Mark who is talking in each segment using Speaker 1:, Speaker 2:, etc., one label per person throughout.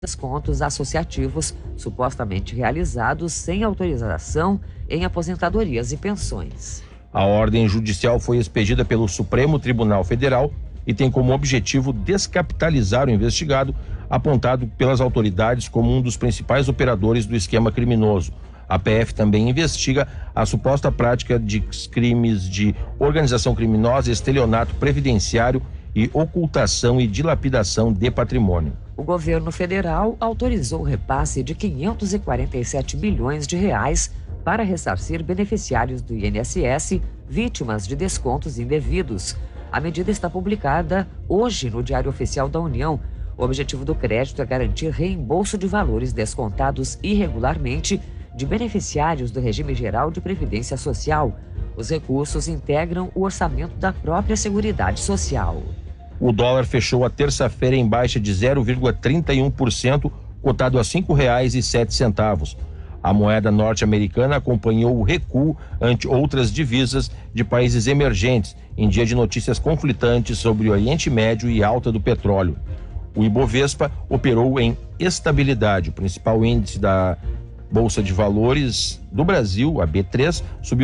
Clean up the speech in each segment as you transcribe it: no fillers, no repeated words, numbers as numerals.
Speaker 1: descontos associativos supostamente realizados sem autorização em aposentadorias e pensões.
Speaker 2: A ordem judicial foi expedida pelo Supremo Tribunal Federal e tem como objetivo descapitalizar o investigado, apontado pelas autoridades como um dos principais operadores do esquema criminoso. A PF também investiga a suposta prática de crimes de organização criminosa, estelionato previdenciário e ocultação e dilapidação de patrimônio.
Speaker 1: O governo federal autorizou o repasse de 547 bilhões de reais para ressarcir beneficiários do INSS vítimas de descontos indevidos. A medida está publicada hoje no Diário Oficial da União. O objetivo do crédito é garantir reembolso de valores descontados irregularmente de beneficiários do Regime Geral de Previdência Social. Os recursos integram o orçamento da própria Seguridade Social.
Speaker 2: O dólar fechou a terça-feira em baixa de 0,31%, cotado a R$ 5,07. A moeda norte-americana acompanhou o recuo ante outras divisas de países emergentes, em dia de notícias conflitantes sobre o Oriente Médio e alta do petróleo. O Ibovespa operou em estabilidade. O principal índice da Bolsa de Valores do Brasil, a B3, subiu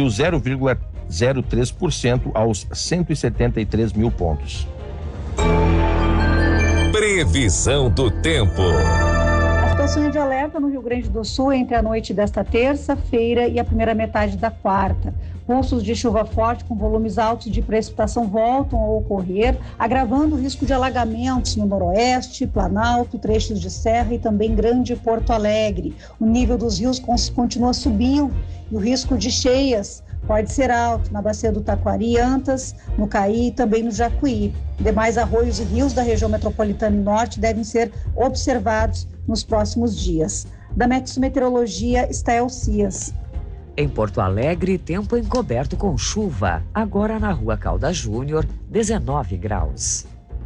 Speaker 2: 0,03% aos 173 mil pontos.
Speaker 3: Previsão do tempo.
Speaker 4: A situação é de alerta no Rio Grande do Sul entre a noite desta terça-feira e a primeira metade da quarta. Pulsos de chuva forte com volumes altos de precipitação voltam a ocorrer, agravando o risco de alagamentos no Noroeste, Planalto, trechos de Serra e também Grande Porto Alegre. O nível dos rios continua subindo e o risco de cheias pode ser alto na bacia do Taquari e Antas, no Caí e também no Jacuí. Demais arroios e rios da região metropolitana e norte devem ser observados nos próximos dias. Da Metsu Meteorologia, Estael Cias.
Speaker 1: Em Porto Alegre, tempo encoberto com chuva. Agora na Rua Caldas Júnior, 19 graus.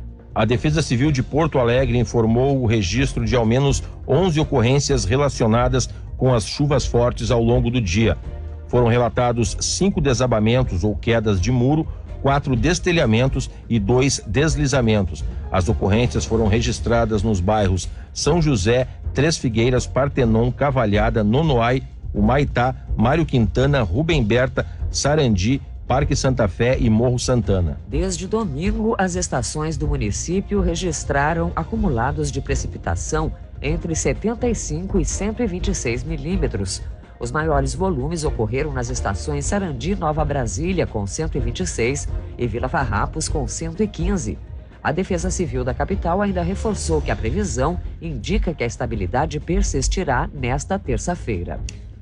Speaker 2: A Defesa Civil de Porto Alegre informou o registro de ao menos 11 ocorrências relacionadas com as chuvas fortes ao longo do dia. Foram relatados 5 desabamentos ou quedas de muro, 4 destelhamentos e 2 deslizamentos. As ocorrências foram registradas nos bairros São José, Três Figueiras, Partenon, Cavalhada, Nonoai, Humaitá, Mário Quintana, Rubem Berta, Sarandi, Parque Santa Fé e Morro Santana.
Speaker 1: Desde domingo, as estações do município registraram acumulados de precipitação entre 75 e 126 milímetros. Os maiores volumes ocorreram nas estações Sarandi, Nova Brasília, com 126, e Vila Farrapos, com 115. A Defesa Civil da capital ainda reforçou que a previsão indica que a estabilidade persistirá nesta terça-feira.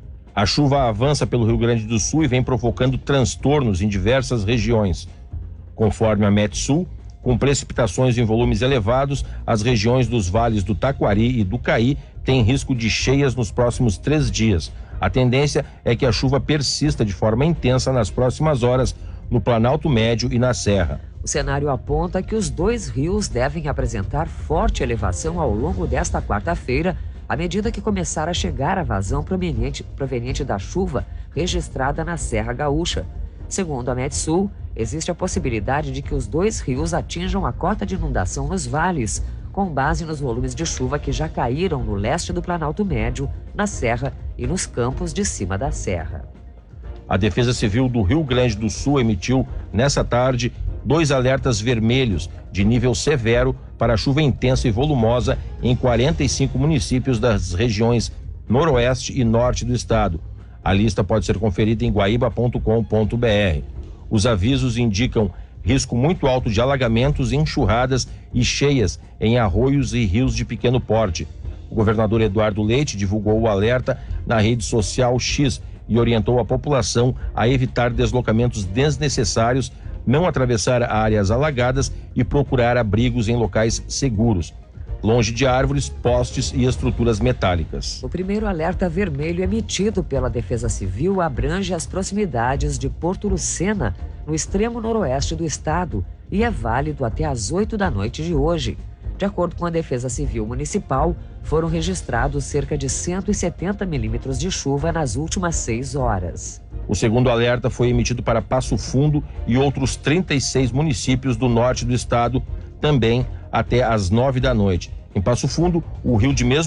Speaker 2: A chuva avança pelo Rio Grande do Sul e vem provocando transtornos em diversas regiões. Conforme a Metsul, com precipitações em volumes elevados, as regiões dos vales do Taquari e do Caí têm risco de cheias nos próximos 3 dias. A tendência é que a chuva persista de forma intensa nas próximas horas no Planalto Médio e na Serra.
Speaker 1: O cenário aponta que os 2 rios devem apresentar forte elevação ao longo desta quarta-feira, à medida que começar a chegar a vazão proveniente da chuva registrada na Serra Gaúcha. Segundo a Metsul, existe a possibilidade de que os 2 rios atinjam a cota de inundação nos vales, com base nos volumes de chuva que já caíram no leste do Planalto Médio, na Serra e nos campos de cima da Serra.
Speaker 2: A Defesa Civil do Rio Grande do Sul emitiu, nessa tarde, 2 alertas vermelhos de nível severo para chuva intensa e volumosa em 45 municípios das regiões noroeste e norte do estado. A lista pode ser conferida em guaíba.com.br. Os avisos indicam risco muito alto de alagamentos, enxurradas e cheias em arroios e rios de pequeno porte. O governador Eduardo Leite divulgou o alerta na rede social X e orientou a população a evitar deslocamentos desnecessários, não atravessar áreas alagadas e procurar abrigos em locais seguros, longe de árvores, postes e estruturas metálicas.
Speaker 1: O primeiro alerta vermelho emitido pela Defesa Civil abrange as proximidades de Porto Lucena, no extremo noroeste do estado, e é válido até às 8 da noite de hoje. De acordo com a Defesa Civil Municipal, foram registrados cerca de 170 milímetros de chuva nas últimas 6 horas.
Speaker 2: O segundo alerta foi emitido para Passo Fundo e outros 36 municípios do norte do estado, também até às 9 da noite. Em Passo Fundo, o rio de mesmo